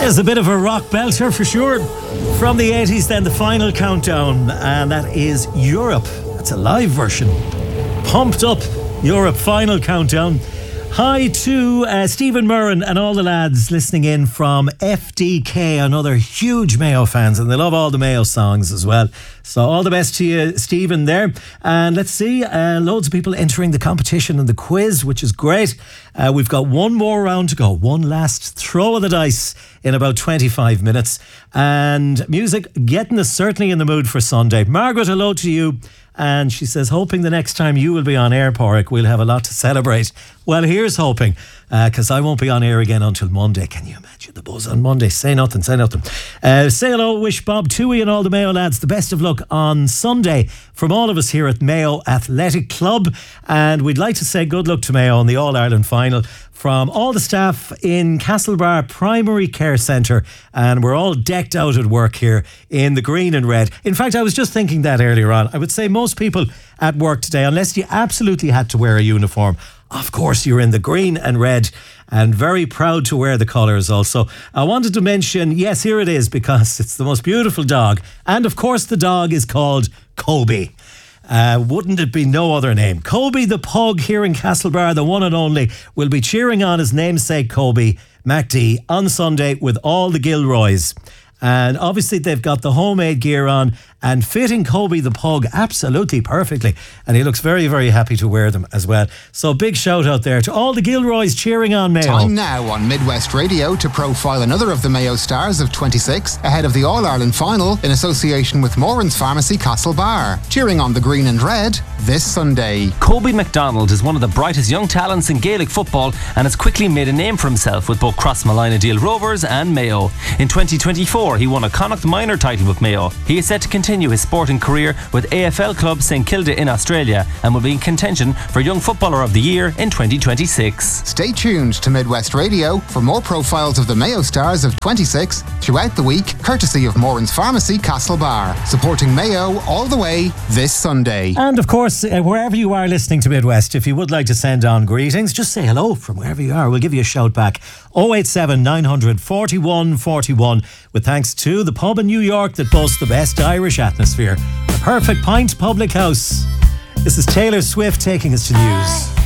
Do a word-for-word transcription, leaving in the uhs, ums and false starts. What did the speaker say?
There's a bit of a rock belter for sure. From the eighties, then the final countdown, and that is Europe. That's a live version. Pumped Up Europe final countdown. Hi to uh, Stephen Murren and all the lads listening in from F D K, another huge Mayo fans, and they love all the Mayo songs as well. So all the best to you, Stephen, there. And let's see, uh, loads of people entering the competition and the quiz, which is great. Uh, we've got one more round to go, one last throw of the dice in about twenty-five minutes. And music getting us certainly in the mood for Sunday. Margaret, hello to you. And she says, hoping the next time you will be on air, Porrick, we'll have a lot to celebrate. Well, here's hoping, because uh, I won't be on air again until Monday. Can you imagine the buzz on Monday? Say nothing, say nothing. Uh, say hello, wish Bob Toohey and all the Mayo lads the best of luck on Sunday from all of us here at Mayo Athletic Club. And we'd like to say good luck to Mayo on the All-Ireland final from all the staff in Castlebar Primary Care Centre, and we're all decked out at work here in the green and red. In fact, I was just thinking that earlier on. I would say most people at work today, unless you absolutely had to wear a uniform, of course you're in the green and red, and very proud to wear the colours also. I wanted to mention, yes, here it is, because it's the most beautiful dog, and of course the dog is called Kobe. Uh, wouldn't it be no other name? Kobe the pug here in Castlebar, the one and only, will be cheering on his namesake Kobe, MacD, on Sunday with all the Gilroys. And obviously they've got the homemade gear on and fitting Kobe the pug absolutely perfectly. And he looks very, very happy to wear them as well. So big shout out there to all the Gilroys cheering on Mayo. Time now on Midwest Radio to profile another of the Mayo stars of twenty-six ahead of the All-Ireland final in association with Moran's Pharmacy Castlebar. Cheering on the green and red this Sunday. Kobe MacDonald is one of the brightest young talents in Gaelic football and has quickly made a name for himself with both Crossmolina Deal Rovers and Mayo. In twenty twenty-four, he won a Connacht minor title with Mayo. He is set to continue his sporting career with A F L club St Kilda in Australia and will be in contention for Young Footballer of the Year in twenty twenty-six. Stay tuned to Midwest Radio for more profiles of the Mayo stars of twenty-six throughout the week, courtesy of Moran's Pharmacy Castlebar, supporting Mayo all the way this Sunday. And of course, uh, wherever you are listening to Midwest, if you would like to send on greetings, just say hello from wherever you are. We'll give you a shout back. oh eight seven nine hundred forty-one forty-one, with thanks to the pub in New York that boasts the best Irish atmosphere, the Perfect Pint Public House. This is Taylor Swift taking us to news.